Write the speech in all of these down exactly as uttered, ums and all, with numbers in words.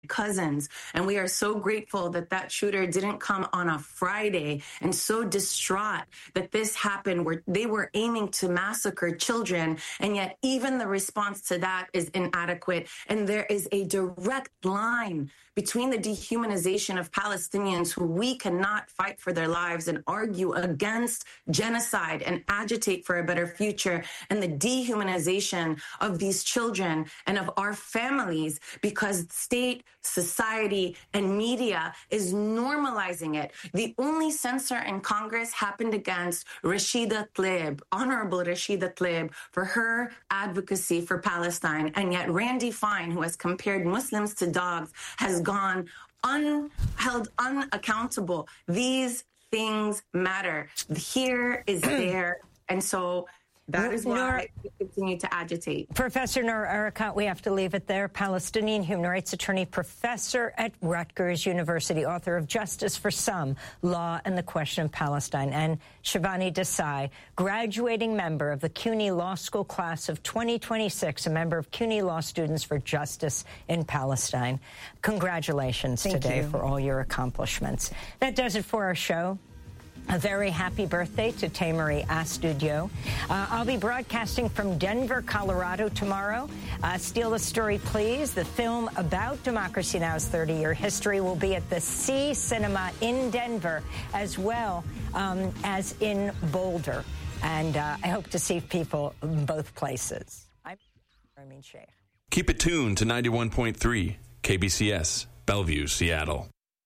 cousins. And we are so grateful that that shooter didn't come on a Friday, and so distraught that this happened where they were aiming to massacre children. And yet even the response to that is inadequate. And there is a direct line between the dehumanization of Palestinians who we cannot fight for their lives and argue against genocide and agitate for a better future, and the dehumanization of these children and of our families, because state, society, and media is normalizing it. The only censor in Congress happened against Rashida Tlaib, Honorable Rashida Tlaib, for her advocacy for Palestine. And yet Randy Fine, who has compared Muslims to dogs, has gone unheld unaccountable. These things matter. Here is there. And so that is why Noor, we continue to agitate. Professor Noor Erakat, we have to leave it there. Palestinian human rights attorney, professor at Rutgers University, author of Justice for Some, Law and the Question of Palestine, and Shivani Desai, graduating member of the CUNY Law School class of twenty twenty-six, a member of CUNY Law Students for Justice in Palestine. Congratulations Thank today you. for all your accomplishments. That does it for our show. A very happy birthday to Taymarie Astudio. Uh, I'll be broadcasting from Denver, Colorado tomorrow. Uh, Steal the Story, Please. The film about Democracy Now!'s thirty-year history will be at the C Cinema in Denver, as well um, as in Boulder. And uh, I hope to see people in both places. I'm Ramin Sheikh. Keep it tuned to ninety-one point three K B C S, Bellevue, Seattle.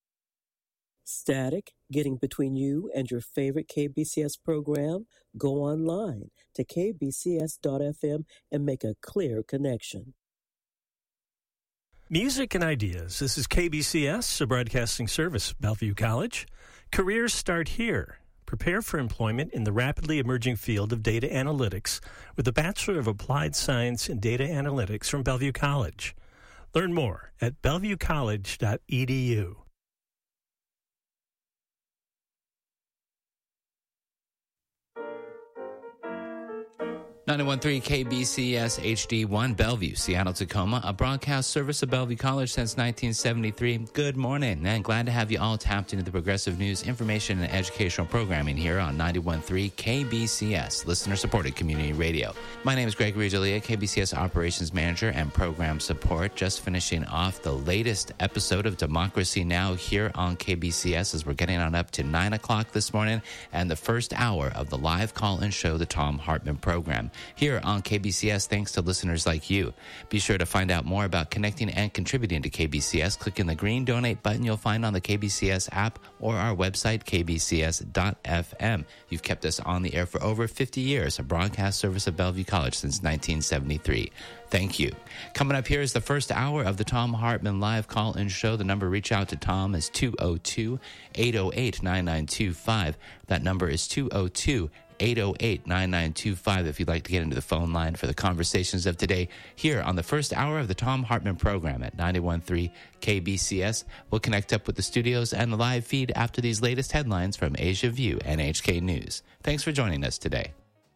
Static getting between you and your favorite K B C S program? Go online to k b c s dot f m and make a clear connection. Music and ideas. This is K B C S, a broadcasting service, Bellevue College. Careers start here. Prepare for employment in the rapidly emerging field of data analytics with a Bachelor of Applied Science in Data Analytics from Bellevue College. Learn more at bellevue college dot e d u. ninety-one point three K B C S H D one, Bellevue, Seattle, Tacoma, a broadcast service of Bellevue College since nineteen seventy-three. Good morning, and glad to have you all tapped into the progressive news, information, and educational programming here on ninety-one point three K B C S, listener-supported community radio. My name is Gregory Delia, K B C S Operations Manager and Program Support, just finishing off the latest episode of Democracy Now! Here on K B C S as we're getting on up to nine o'clock this morning, and the first hour of the live call-in show, the Thom Hartmann Program, here on K B C S, thanks to listeners like you. Be sure to find out more about connecting and contributing to K B C S. Click on the green donate button you'll find on the K B C S app or our website, k b c s dot f m. You've kept us on the air for over fifty years, a broadcast service of Bellevue College since nineteen seventy-three. Thank you. Coming up here is the first hour of the Thom Hartmann live call-in show. The number to reach out to Tom is two oh two, eight oh eight, nine nine two five. That number is two oh two, eight oh eight, nine nine two five if you'd like to get into the phone line for the conversations of today here on the first hour of the Thom Hartmann Program at ninety-one point three K B C S. We'll connect up with the studios and the live feed after these latest headlines from Asia View and H K News. Thanks for joining us today.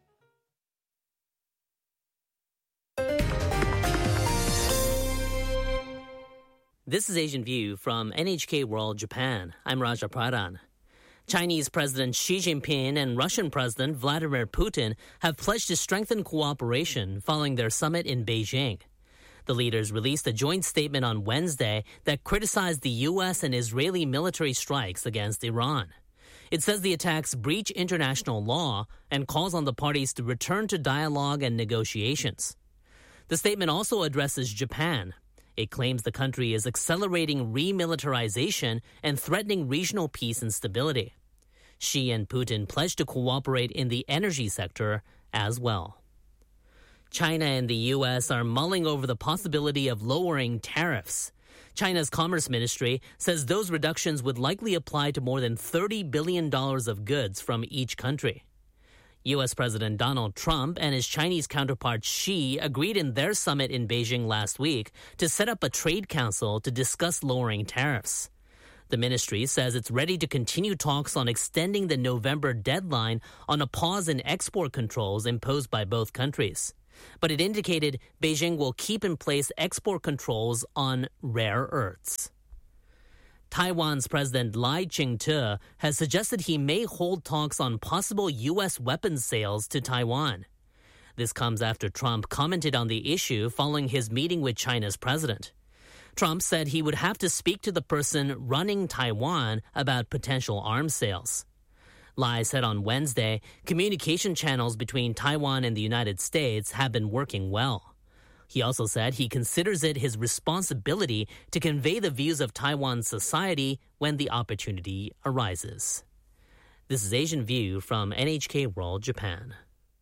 This is Asian View from N H K World Japan. I'm Raja Pradhan. Chinese President Xi Jinping and Russian President Vladimir Putin have pledged to strengthen cooperation following their summit in Beijing. The leaders released a joint statement on Wednesday that criticized the U S and Israeli military strikes against Iran. It says the attacks breach international law and calls on the parties to return to dialogue and negotiations. The statement also addresses Japan. It claims the country is accelerating remilitarization and threatening regional peace and stability. Xi and Putin pledged to cooperate in the energy sector as well. China and the U S are mulling over the possibility of lowering tariffs. China's Commerce Ministry says those reductions would likely apply to more than thirty billion dollars of goods from each country. U S President Donald Trump and his Chinese counterpart Xi agreed in their summit in Beijing last week to set up a trade council to discuss lowering tariffs. The ministry says it's ready to continue talks on extending the November deadline on a pause in export controls imposed by both countries. but it indicated Beijing will keep in place export controls on rare earths. Taiwan's President Lai Ching-te has suggested he may hold talks on possible U S weapons sales to Taiwan. This comes after Trump commented on the issue following his meeting with China's president. Trump said he would have to speak to the person running Taiwan about potential arms sales. Lai said on Wednesday, communication channels between Taiwan and the United States have been working well. He also said he considers it his responsibility to convey the views of Taiwan society when the opportunity arises. This is Asian View from N H K World Japan.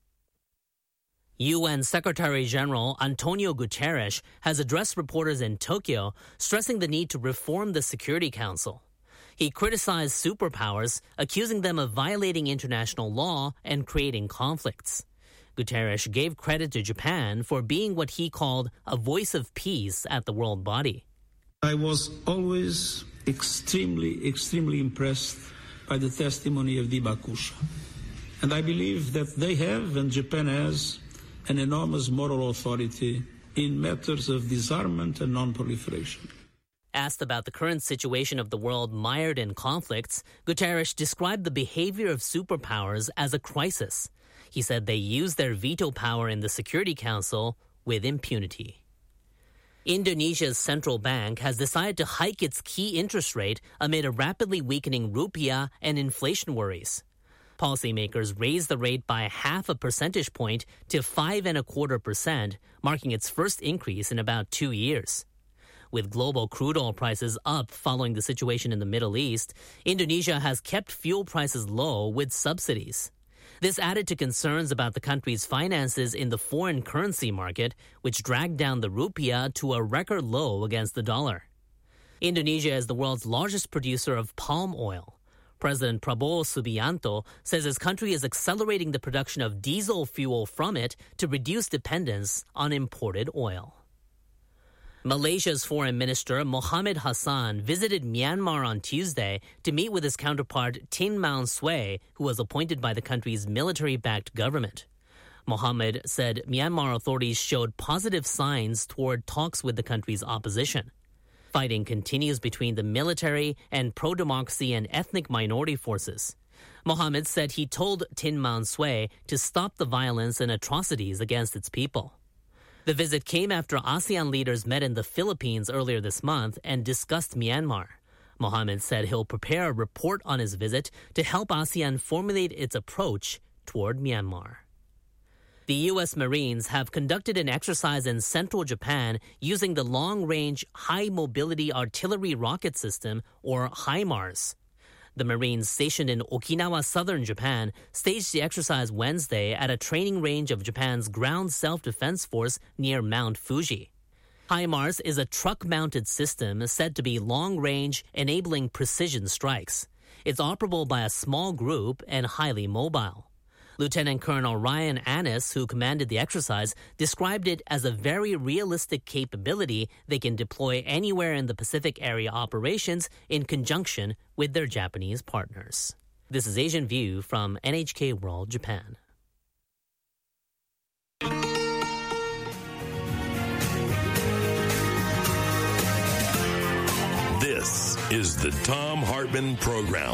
U N Secretary-General Antonio Guterres has addressed reporters in Tokyo, stressing the need to reform the Security Council. He criticized superpowers, accusing them of violating international law and creating conflicts. Guterres gave credit to Japan for being what he called a voice of peace at the world body. I was always extremely, extremely impressed by the testimony of the Hibakusha. And I believe that they have, and Japan has, an enormous moral authority in matters of disarmament and non-proliferation. Asked about the current situation of the world mired in conflicts, Guterres described the behavior of superpowers as a crisis. He said they use their veto power in the Security Council with impunity. Indonesia's central bank has decided to hike its key interest rate amid a rapidly weakening rupiah and inflation worries. Policymakers raised the rate by half a percentage point to five and a quarter percent, marking its first increase in about two years. With global crude oil prices up following the situation in the Middle East, Indonesia has kept fuel prices low with subsidies. This added to concerns about the country's finances in the foreign currency market, which dragged down the rupiah to a record low against the dollar. Indonesia is the world's largest producer of palm oil. President Prabowo Subianto says his country is accelerating the production of diesel fuel from it to reduce dependence on imported oil. Malaysia's Foreign Minister Mohammed Hassan visited Myanmar on Tuesday to meet with his counterpart Tin Maung Swe, who was appointed by the country's military-backed government. Mohammed said Myanmar authorities showed positive signs toward talks with the country's opposition. Fighting continues between the military and pro-democracy and ethnic minority forces. Mohammed said he told Tin Maung Swe to stop the violence and atrocities against its people. The visit came after ASEAN leaders met in the Philippines earlier this month and discussed Myanmar. Mohammed said he'll prepare a report on his visit to help ASEAN formulate its approach toward Myanmar. The U S Marines have conducted an exercise in central Japan using the Long-Range High-Mobility Artillery Rocket System, or HIMARS. The Marines stationed in Okinawa, southern Japan, staged the exercise Wednesday at a training range of Japan's Ground Self-Defense Force near Mount Fuji. HIMARS is a truck-mounted system said to be long-range, enabling precision strikes. It's operable by a small group and highly mobile. Lieutenant Colonel Ryan Annis, who commanded the exercise, described it as a very realistic capability they can deploy anywhere in the Pacific area operations in conjunction with their Japanese partners. This is Asian View from N H K World Japan. This is the Thom Hartmann Program.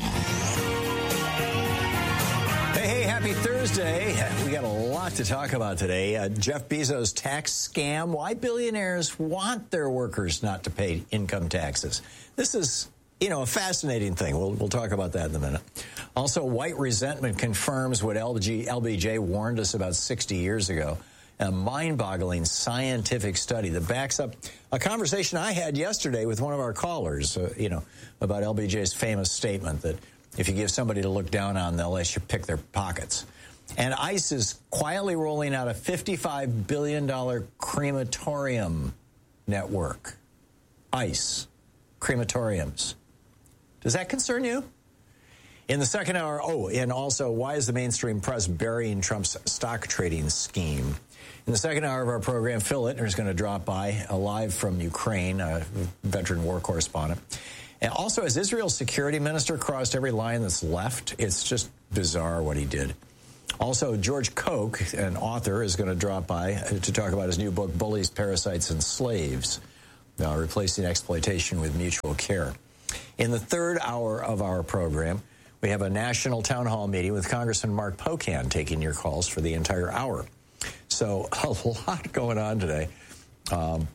Hey, hey, happy Thursday. We got a lot to talk about today. Uh, Jeff Bezos' tax scam, why billionaires want their workers not to pay income taxes. This is, you know, a fascinating thing. We'll, we'll talk about that in a minute. Also, white resentment confirms what L B J warned us about sixty years ago. A mind-boggling scientific study that backs up a conversation I had yesterday with one of our callers, uh, you know, about L B J's famous statement that if you give somebody to look down on, they'll let you pick their pockets. And ICE is quietly rolling out a fifty-five billion dollars crematorium network. ICE. Crematoriums. Does that concern you? In the second hour, oh, and also, why is the mainstream press burying Trump's stock trading scheme? In the second hour of our program, Phil Ittner is going to drop by, uh, live from Ukraine, a veteran war correspondent. And also, as Israel's security minister crossed every line that's left, it's just bizarre what he did. Also, George Koch, an author, is going to drop by to talk about his new book, Bullies, Parasites, and Slaves, uh, Replacing Exploitation with Mutual Care. In the third hour of our program, we have a national town hall meeting with Congressman Mark Pocan taking your calls for the entire hour. So a lot going on today. Um,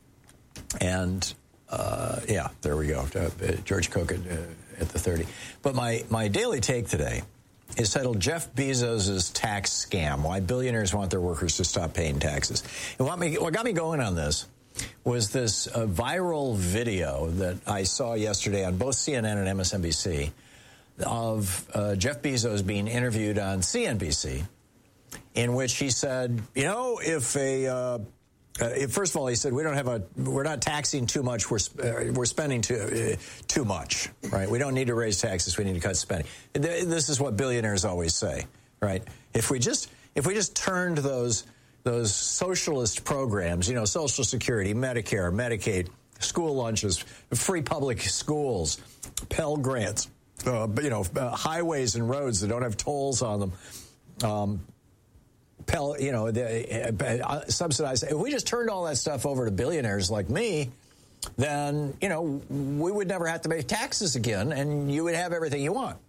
and, uh, yeah, there we go. Uh, George Koch at, uh, at the thirty. But my, my daily take today is titled Jeff Bezos' Tax Scam, Why Billionaires Want Their Workers to Stop Paying Taxes. And what, me, what got me going on this was this uh, viral video that I saw yesterday on both C N N and M S N B C of uh, Jeff Bezos being interviewed on C N B C, in which he said, you know, if a... Uh, Uh, if, first of all, he said we don't have a, we're not taxing too much. We're uh, we're spending too uh, too much, right? We don't need to raise taxes. We need to cut spending. This is what billionaires always say, right? If we just if we just turned those those socialist programs, you know, Social Security, Medicare, Medicaid, school lunches, free public schools, Pell Grants, uh, you know, uh, highways and roads that don't have tolls on them. Um, Pell, you know, the, uh, subsidized. If we just turned all that stuff over to billionaires like me, then, you know, we would never have to pay taxes again, and you would have everything you want.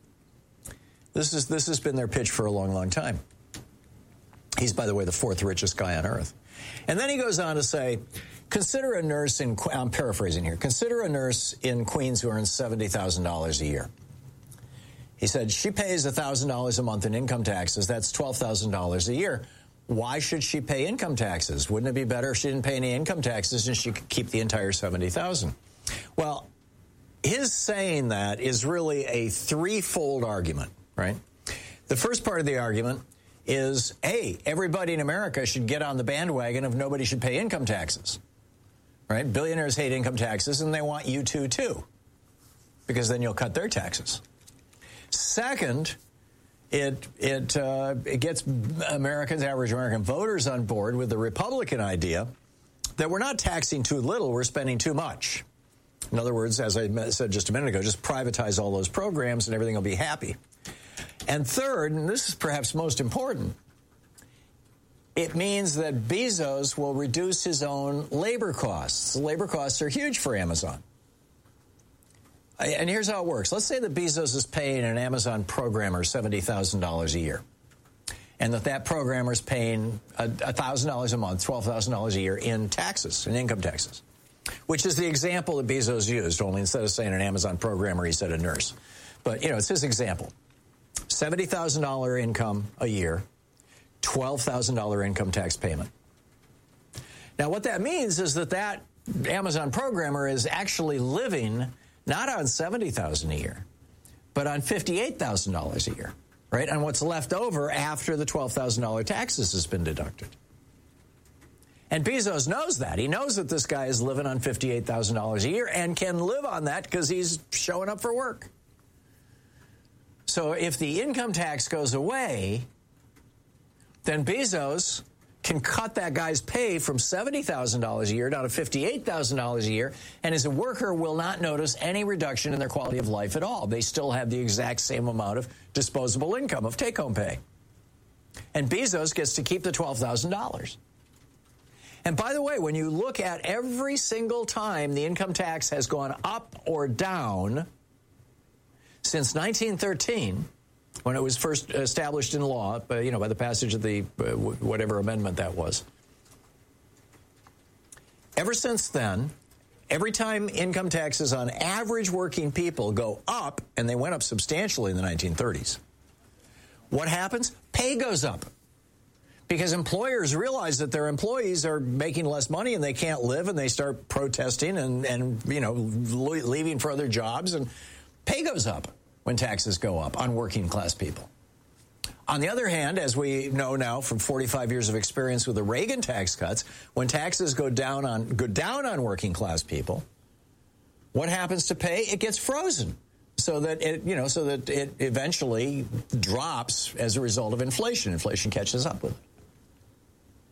This is this has been their pitch for a long, long time. He's, by the way, the fourth richest guy on earth. And then he goes on to say, consider a nurse in, I'm paraphrasing here, consider a nurse in Queens who earns seventy thousand dollars a year. He said she pays one thousand dollars a month in income taxes. That's twelve thousand dollars a year. Why should she pay income taxes? Wouldn't it be better if she didn't pay any income taxes and she could keep the entire seventy thousand dollars? Well, his saying that is really a threefold argument, right? The first part of the argument is, hey, everybody in America should get on the bandwagon of nobody should pay income taxes, right? Billionaires hate income taxes, and they want you to, too, because then you'll cut their taxes. Second, it it uh, it gets Americans, average American voters on board with the Republican idea that we're not taxing too little, we're spending too much. In other words, as I said just a minute ago, just privatize all those programs and everything will be happy. And third, and this is perhaps most important, it means that Bezos will reduce his own labor costs. Labor costs are huge for Amazon. And here's how it works. Let's say that Bezos is paying an Amazon programmer seventy thousand dollars a year, and that that programmer is paying one thousand dollars a month, twelve thousand dollars a year in taxes, in income taxes, which is the example that Bezos used, only instead of saying an Amazon programmer, he said a nurse. But, you know, it's his example. seventy thousand dollars income a year, twelve thousand dollars income tax payment. Now, what that means is that that Amazon programmer is actually living not on seventy thousand dollars a year, but on fifty-eight thousand dollars a year, right? On what's left over after the twelve thousand dollars taxes has been deducted. And Bezos knows that. He knows that this guy is living on fifty-eight thousand dollars a year and can live on that because he's showing up for work. So if the income tax goes away, then Bezos can cut that guy's pay from seventy thousand dollars a year down to fifty-eight thousand dollars a year, and as a worker will not notice any reduction in their quality of life at all. They still have the exact same amount of disposable income, of take-home pay. And Bezos gets to keep the twelve thousand dollars. And by the way, when you look at every single time the income tax has gone up or down since nineteen thirteen, when it was first established in law, uh, you know, by the passage of the uh, whatever amendment that was. Ever since then, every time income taxes on average working people go up, and they went up substantially in the nineteen thirties, what happens? Pay goes up. Because employers realize that their employees are making less money and they can't live, and they start protesting and, and you know, leaving for other jobs, and pay goes up when taxes go up on working class people. On the other hand, as we know now from forty-five years of experience with the Reagan tax cuts, when taxes go down on go down on working class people, what happens to pay? It gets frozen, so that it you know so that it eventually drops as a result of inflation. Inflation catches up with it.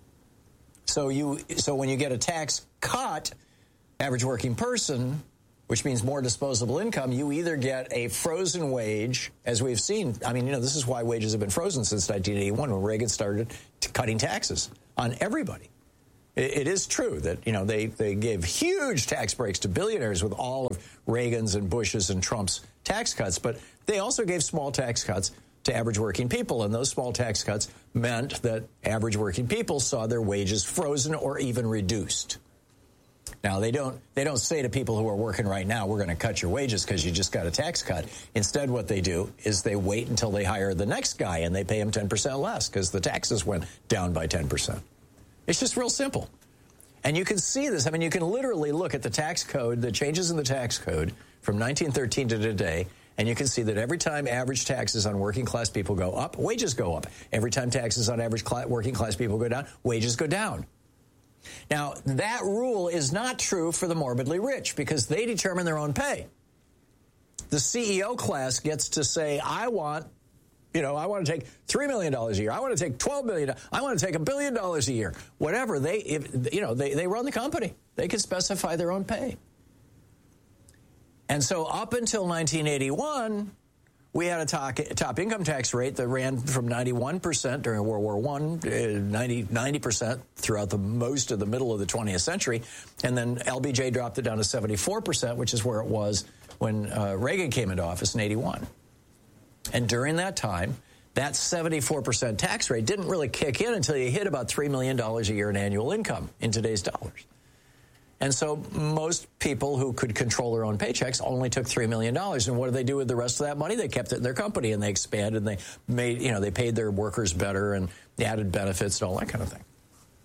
So you so when you get a tax cut, average working person which means more disposable income, you either get a frozen wage, as we've seen. I mean, you know, this is why wages have been frozen since nineteen eighty-one, when Reagan started t- cutting taxes on everybody. It, it is true that, you know, they, they gave huge tax breaks to billionaires with all of Reagan's and Bush's and Trump's tax cuts, but they also gave small tax cuts to average working people, and those small tax cuts meant that average working people saw their wages frozen or even reduced. Now, they don't they don't say to people who are working right now, we're going to cut your wages because you just got a tax cut. Instead, what they do is they wait until they hire the next guy and they pay him ten percent less because the taxes went down by ten percent. It's just real simple. And you can see this. I mean, you can literally look at the tax code, the changes in the tax code from nineteen thirteen to today, and you can see that every time average taxes on working class people go up, wages go up. Every time taxes on average cl- working class people go down, wages go down. Now, that rule is not true for the morbidly rich because they determine their own pay. The C E O class gets to say, I want, you know, I want to take three million dollars a year. I want to take twelve million dollars. I want to take a billion dollars a year. Whatever. They, if, you know, they, they run the company. They can specify their own pay. And so up until nineteen eighty-one, we had a top, top income tax rate that ran from ninety-one percent during World War One, uh, ninety, ninety percent throughout the most of the middle of the twentieth century. And then L B J dropped it down to seventy-four percent, which is where it was when uh, Reagan came into office in eighty-one. And during that time, that seventy-four percent tax rate didn't really kick in until you hit about three million dollars a year in annual income in today's dollars. And so most people who could control their own paychecks only took three million dollars. And what did they do with the rest of that money? They kept it in their company and they expanded and they made, you know, they paid their workers better and they added benefits and all that kind of thing.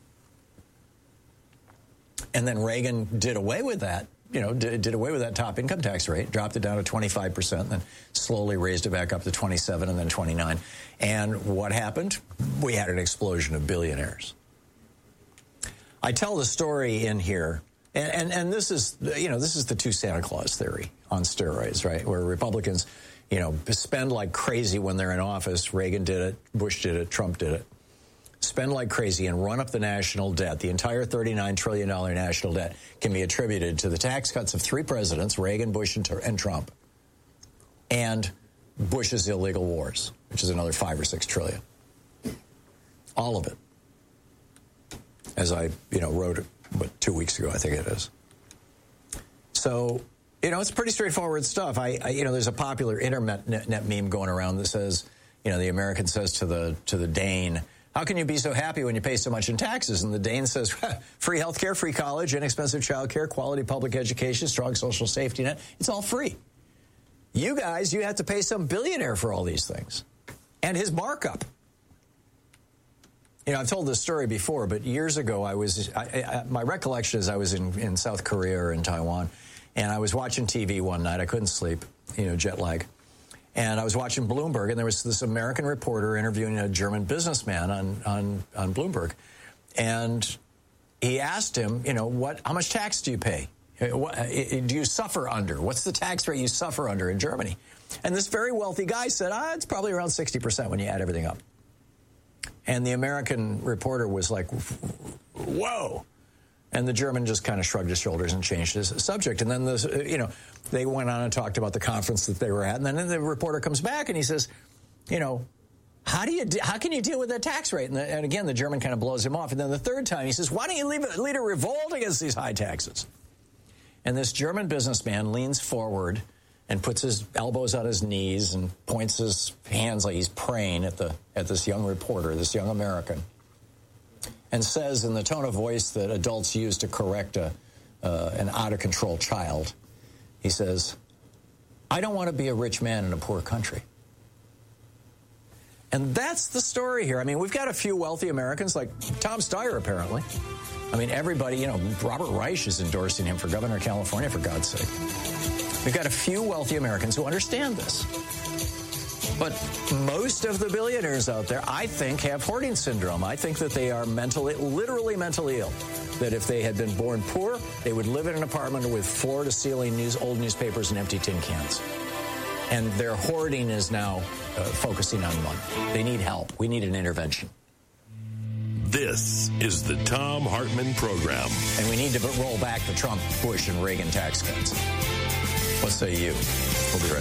And then Reagan did away with that, you know, did, did away with that top income tax rate, dropped it down to twenty-five percent, then slowly raised it back up to twenty-seven and then twenty-nine. And what happened? We had an explosion of billionaires. I tell the story in here. And, and and this is, you know, this is the two Santa Claus theory on steroids, right? Where Republicans, you know, spend like crazy when they're in office. Reagan did it, Bush did it, Trump did it. Spend like crazy and run up the national debt. The entire thirty-nine trillion dollars national debt can be attributed to the tax cuts of three presidents, Reagan, Bush, and, and Trump, and Bush's illegal wars, which is another five or six trillion. All of it. As I, you know, wrote it. But two weeks ago, I think it is. So, you know, it's pretty straightforward stuff. I, I you know, there's a popular internet net meme going around that says, you know, the American says to the to the Dane, how can you be so happy when you pay so much in taxes? And the Dane says, free health care, free college, inexpensive child care, quality public education, strong social safety net. It's all free. You guys, you have to pay some billionaire for all these things. And his markup. You know, I've told this story before, but years ago, I was, I, I, my recollection is I was in, in South Korea or in Taiwan, and I was watching T V one night. I couldn't sleep, you know, jet lag. And I was watching Bloomberg, and there was this American reporter interviewing a German businessman on, on, on Bloomberg. And he asked him, you know, what, how much tax do you pay? What, do you suffer under? What's the tax rate you suffer under in Germany? And this very wealthy guy said, ah, it's probably around sixty percent when you add everything up. And the American reporter was like, whoa. And the German just kind of shrugged his shoulders and changed his subject. And then, this, you know, they went on and talked about the conference that they were at. And then the reporter comes back and he says, you know, how do you how can you deal with that tax rate? And, the, and again, the German kind of blows him off. And then the third time he says, why don't you leave, lead a revolt against these high taxes? And this German businessman leans forward and puts his elbows on his knees and points his hands like he's praying at the at this young reporter, this young American, and says in the tone of voice that adults use to correct a, uh, an out-of-control child, he says, I don't want to be a rich man in a poor country. And that's the story here. I mean, we've got a few wealthy Americans, like Tom Steyer, apparently. I mean, everybody, you know, Robert Reich is endorsing him for governor of California, for God's sake. We've got a few wealthy Americans who understand this. But most of the billionaires out there, I think, have hoarding syndrome. I think that they are mentally, literally mentally ill. That if they had been born poor, they would live in an apartment with floor-to-ceiling news, old newspapers and empty tin cans. And their hoarding is now uh, focusing on money. They need help. We need an intervention. This is the Thom Hartmann Program. And we need to roll back the Trump, Bush, and Reagan tax cuts. What say you? We'll be right back.